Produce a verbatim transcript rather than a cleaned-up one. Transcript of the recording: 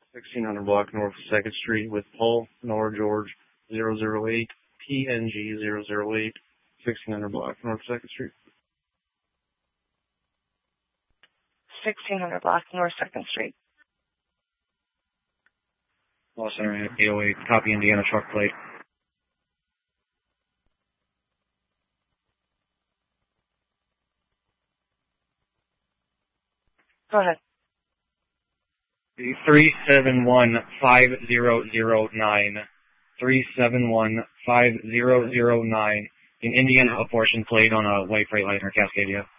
sixteen hundred block north of second Street with Paul, Nora George, zero zero eight, P N G zero zero eight, sixteen hundred block north of second Street. sixteen hundred block north second Street. Los Center eight oh eight, copy Indiana truck plate. Go ahead. three seven one five zero zero nine. three seven one five zero zero nine. An Indiana apportion plate on a white Freightliner Cascadia.